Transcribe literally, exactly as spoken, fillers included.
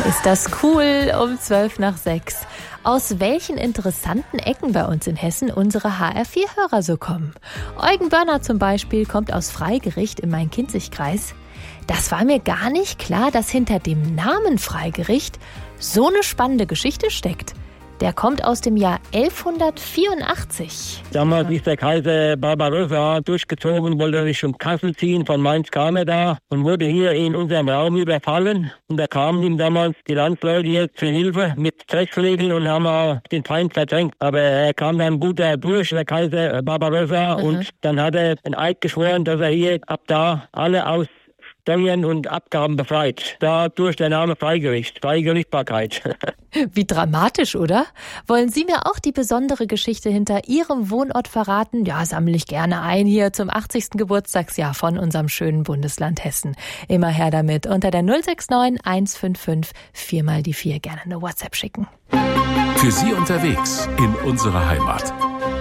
Ist das cool um zwölf nach sechs. Aus welchen interessanten Ecken bei uns in Hessen unsere H R vier Hörer so kommen. Eugen Börner zum Beispiel kommt aus Freigericht im Main-Kinzig-Kreis. Das war mir gar nicht klar, dass hinter dem Namen Freigericht so eine spannende Geschichte steckt. Der kommt aus dem Jahr elfhundertvierundachtzig. Damals ist der Kaiser Barbarossa durchgezogen, wollte Richtung Kassel ziehen. Von Mainz kam er da und wurde hier in unserem Raum überfallen. Und da kamen ihm damals die Landsleute jetzt zur Hilfe mit Drecksregeln und haben auch den Feind verdrängt. Aber er kam dann gut durch, der Kaiser Barbarossa. Mhm. Und dann hat er einen Eid geschworen, dass er hier ab da alle aus Steuern und Abgaben befreit. Dadurch der Name Freigericht, Freigerichtbarkeit. Wie dramatisch, oder? Wollen Sie mir auch die besondere Geschichte hinter Ihrem Wohnort verraten? Ja, sammle ich gerne ein hier zum achtzigsten Geburtstagsjahr von unserem schönen Bundesland Hessen. Immer her damit. Unter der null sechs neun eins fünf fünf vier mal die vier gerne eine WhatsApp schicken. Für Sie unterwegs in unsere Heimat.